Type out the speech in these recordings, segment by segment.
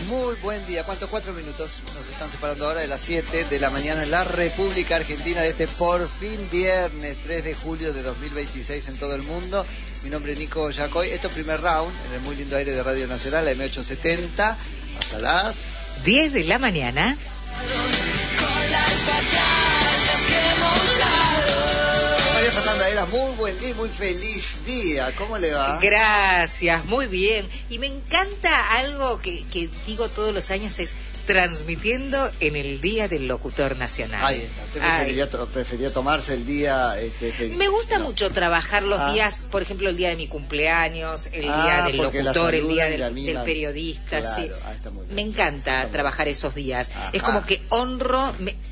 Muy buen día. ¿Cuántos? 4 minutos nos están separando ahora de las 7 de la mañana en la República Argentina de este por fin viernes 3 de julio de 2026 en todo el mundo. Mi nombre es Nico Yacoy. Esto es primer round en el muy lindo aire de Radio Nacional, la M870, hasta las 10 de la mañana. Con las batallas que hemos dado. María Fernanda Era, muy buen día y muy feliz día. ¿Cómo le va? Gracias, muy bien. Y me encanta algo que digo todos los años, es transmitiendo en el Día del Locutor Nacional. Ahí está. ¿Usted prefería tomarse el día? Me gusta mucho trabajar los días, por ejemplo, el día de mi cumpleaños, el día del locutor, el día del periodista. Claro, sí. está muy bien. Me encanta trabajar esos días. Ajá. Es como que honro...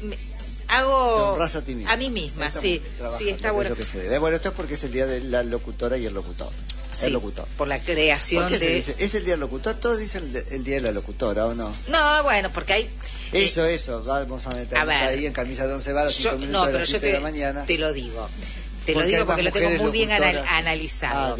hago a ti misma. A mí misma, sí, está bueno. Es lo que se debe. Bueno, esto es porque es el día de la locutora y el locutor. Sí, el locutor. por la creación ¿Por qué de... se dice? ¿Es el día del locutor? Todos dicen el día de la locutora, ¿o no? No, bueno, porque hay... Eso, vamos a meternos ahí en camisa de 11 varas, 5 minutos de las 7 de la mañana. Te lo digo porque lo tengo muy bien analizado.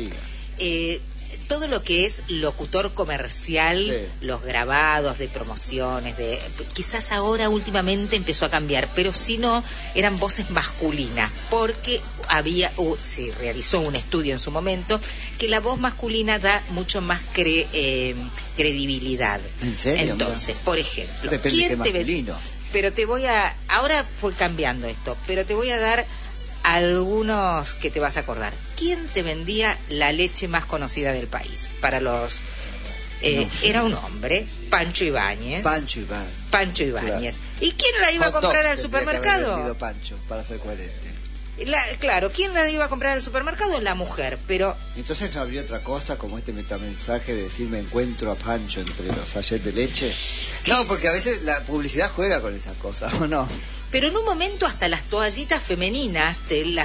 Todo lo que es locutor comercial, sí, los grabados de promociones, quizás ahora últimamente empezó a cambiar, pero si no, eran voces masculinas, porque se realizó un estudio en su momento, que la voz masculina da mucho más credibilidad. ¿En serio? Entonces, por ejemplo, depende de masculino. Pero ahora fue cambiando esto, pero te voy a dar algunos que te vas a acordar. ¿Quién te vendía la leche más conocida del país? Para los... era un hombre, Pancho Ibáñez. Pancho Ibáñez. Claro. ¿Y quién la iba a comprar al supermercado? Pancho, para ser coherente. Claro, ¿quién la iba a comprar al supermercado? La mujer, pero... Entonces no habría otra cosa como este metamensaje de decir me encuentro a Pancho entre los sachets de leche. No, porque a veces la publicidad juega con esas cosas, ¿o no? Pero en un momento hasta las toallitas femeninas,